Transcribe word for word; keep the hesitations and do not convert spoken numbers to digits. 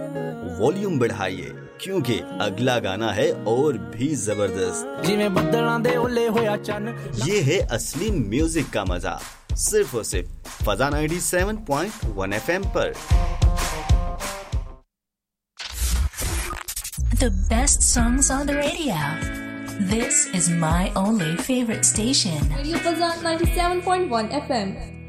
Volume बढ़ाइए क्योंकि अगला गाना है और भी जबरदस्त। जिवें बदलां दे ओले होया चन। ये है असली म्यूजिक का मजा, सिर्फ और सिर्फ फजा ninety-seven point one F M पर। The best songs on the radio. This is my only favorite station. Radio Fazan ninety-seven point one F M.